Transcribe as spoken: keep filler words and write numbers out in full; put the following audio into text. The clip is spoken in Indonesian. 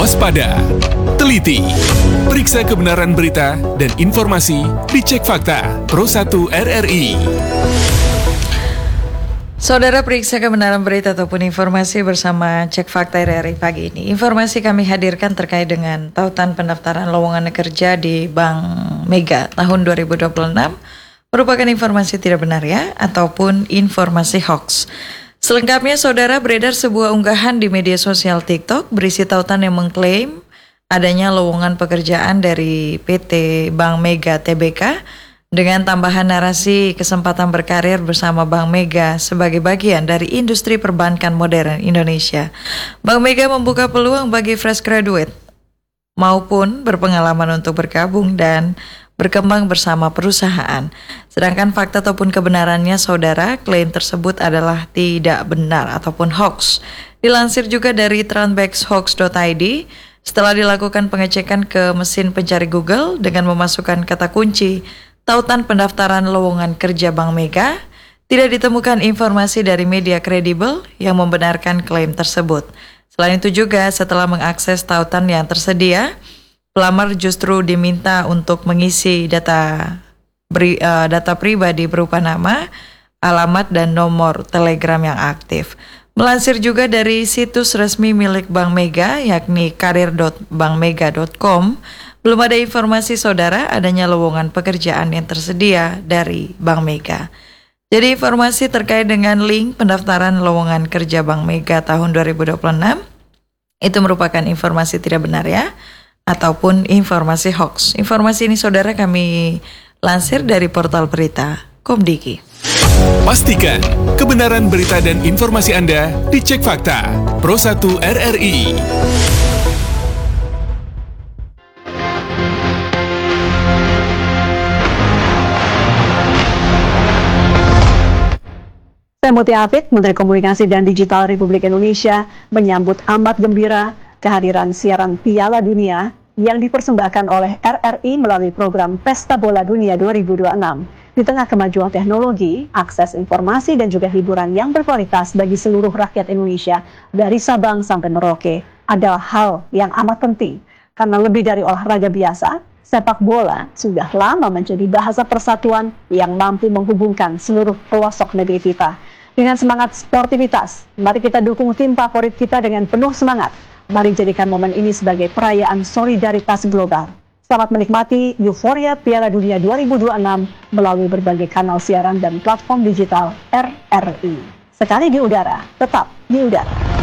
Waspada, teliti, periksa kebenaran berita dan informasi dicek fakta Pro satu R R I. Saudara, periksa kebenaran berita ataupun informasi bersama Cek Fakta R R I pagi ini. Informasi kami hadirkan terkait dengan tautan pendaftaran lowongan kerja di Bank Mega tahun dua ribu dua puluh enam merupakan informasi tidak benar ya, ataupun informasi hoax. Selengkapnya, saudara, beredar sebuah unggahan di media sosial TikTok berisi tautan yang mengklaim adanya lowongan pekerjaan dari P T Bank Mega T B K dengan tambahan narasi kesempatan berkarir bersama Bank Mega sebagai bagian dari industri perbankan modern Indonesia. Bank Mega membuka peluang bagi fresh graduate maupun berpengalaman untuk bergabung dan berkembang bersama perusahaan. Sedangkan fakta ataupun kebenarannya, saudara, klaim tersebut adalah tidak benar ataupun hoax. Dilansir juga dari tranbexhoax dot I D, setelah dilakukan pengecekan ke mesin pencari Google dengan memasukkan kata kunci tautan pendaftaran lowongan kerja Bank Mega, tidak ditemukan informasi dari media kredibel yang membenarkan klaim tersebut. Selain itu juga, setelah mengakses tautan yang tersedia, pelamar justru diminta untuk mengisi data beri, uh, data pribadi berupa nama, alamat, dan nomor telegram yang aktif. Melansir juga dari situs resmi milik Bank Mega, yakni karir dot bank mega dot com, belum ada informasi, saudara, adanya lowongan pekerjaan yang tersedia dari Bank Mega. Jadi informasi terkait dengan link pendaftaran lowongan kerja Bank Mega tahun dua ribu dua puluh enam itu merupakan informasi tidak benar ya, ataupun informasi hoax. Informasi ini, saudara, kami lansir dari portal berita Komdiki. Pastikan kebenaran berita dan informasi Anda dicek fakta Pro satu R R I. Saya Mutia Afid, Menteri Komunikasi dan Digital Republik Indonesia, menyambut amat gembira kehadiran siaran Piala Dunia yang dipersembahkan oleh R R I melalui program Pesta Bola Dunia dua ribu dua puluh enam. Di tengah kemajuan teknologi, akses informasi dan juga hiburan yang berkualitas bagi seluruh rakyat Indonesia dari Sabang sampai Merauke adalah hal yang amat penting. Karena lebih dari olahraga biasa, sepak bola sudah lama menjadi bahasa persatuan yang mampu menghubungkan seluruh pelosok negeri kita. Dengan semangat sportivitas, mari kita dukung tim favorit kita dengan penuh semangat. Mari jadikan momen ini sebagai perayaan solidaritas global. Selamat menikmati euforia Piala Dunia dua ribu dua puluh enam melalui berbagai kanal siaran dan platform digital R R I. Sekali di udara, tetap di udara.